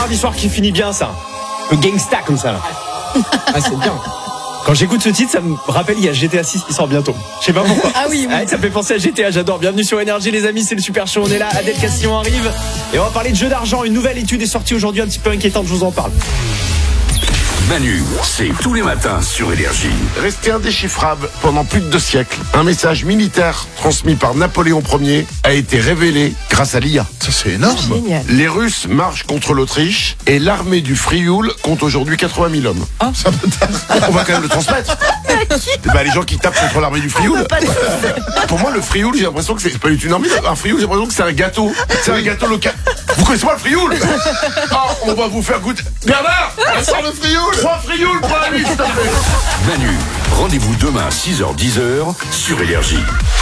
mardi soir qui finit bien, ça. Le gangsta comme ça, là. Ah, c'est bien. Quand j'écoute ce titre, ça me rappelle, il y a GTA 6 qui sort bientôt. Je sais pas pourquoi. Ah oui, oui. Ça me fait penser à GTA, j'adore. Bienvenue sur Énergie, les amis, c'est le Super Show, on est là. Adèle Castillon arrive. Et on va parler de jeu d'argent. Une nouvelle étude est sortie aujourd'hui, un petit peu inquiétante, je vous en parle. Manu, c'est tous les matins sur Énergie. Resté indéchiffrable pendant plus de 2 siècles, un message militaire transmis par Napoléon Ier a été révélé grâce à l'IA. Ça, c'est énorme. Génial. Les Russes marchent contre l'Autriche et l'armée du Frioul compte aujourd'hui 80 000 hommes. Ça On va quand même le transmettre. Les gens qui tapent contre l'armée du Frioul. Pour moi, le Frioul, j'ai l'impression que c'est pas une armée. Un Frioul, j'ai l'impression que c'est un gâteau. C'est un gâteau local. Vous connaissez pas le Frioul? On va vous faire goûter. Bernard, elle sort le Frioul. 3 Frioul pour la nuit, s'il te plaît. Manu, rendez-vous demain 6h-10h sur Énergie.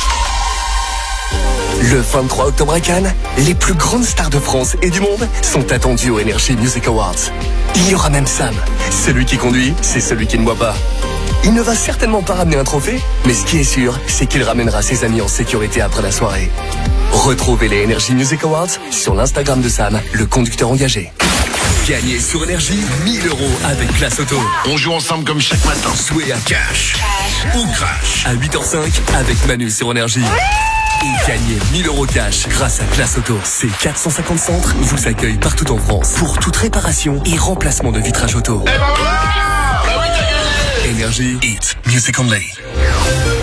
Le 23 octobre à Cannes, les plus grandes stars de France et du monde sont attendues au Energy Music Awards. Il y aura même Sam. Celui qui conduit, c'est celui qui ne boit pas. Il ne va certainement pas ramener un trophée, mais ce qui est sûr, c'est qu'il ramènera ses amis en sécurité après la soirée. Retrouvez les Energy Music Awards sur l'Instagram de Sam, le conducteur engagé. Gagnez sur Énergie 1 000 € avec Classe Auto. On joue ensemble comme chaque matin. Jouez à cash ou crash à 8h05 avec Manu sur Énergie. Et gagnez 1 000 € cash grâce à Classe Auto. Ces 450 centres vous accueillent partout en France pour toute réparation et remplacement de vitrage auto. Et ben voilà. Énergie, Hit, Music Only.